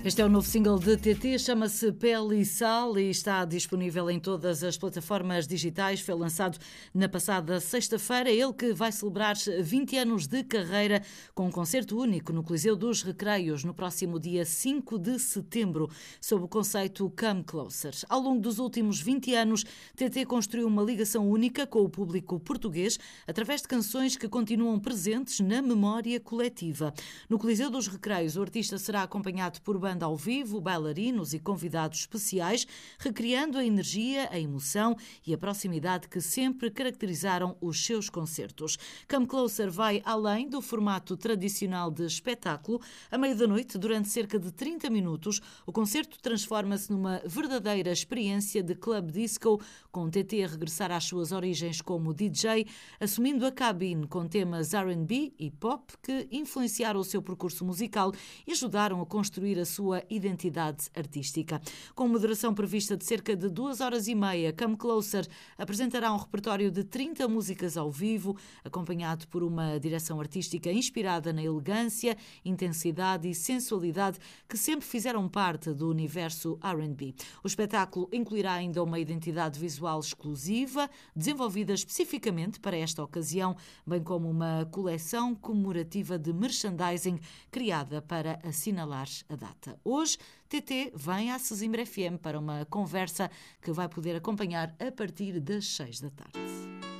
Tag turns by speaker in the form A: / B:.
A: Este é o novo single de TT, chama-se Pele e Sal e está disponível em todas as plataformas digitais. Foi lançado na passada sexta-feira. Ele que vai celebrar 20 anos de carreira com um concerto único no Coliseu dos Recreios no próximo dia 5 de setembro, sob o conceito Come Closer. Ao longo dos últimos 20 anos, TT construiu uma ligação única com o público português através de canções que continuam presentes na memória coletiva. No Coliseu dos Recreios, o artista será acompanhado por banda ao vivo, bailarinos e convidados especiais, recriando a energia, a emoção e a proximidade que sempre caracterizaram os seus concertos. Come Closer vai além do formato tradicional de espetáculo. À meia da noite, durante cerca de 30 minutos, o concerto transforma-se numa verdadeira experiência de club disco, com TT a regressar às suas origens como DJ, assumindo a cabine com temas R&B e pop que influenciaram o seu percurso musical e ajudaram a construir a sua identidade artística. Com moderação prevista de cerca de 2h30, Come Closer apresentará um repertório de 30 músicas ao vivo, acompanhado por uma direção artística inspirada na elegância, intensidade e sensualidade que sempre fizeram parte do universo R&B. O espetáculo incluirá ainda uma identidade visual exclusiva, desenvolvida especificamente para esta ocasião, bem como uma coleção comemorativa de merchandising criada para assinalar a data. Hoje, TT vem à Sesimbra FM para uma conversa que vai poder acompanhar a partir das 6 da tarde.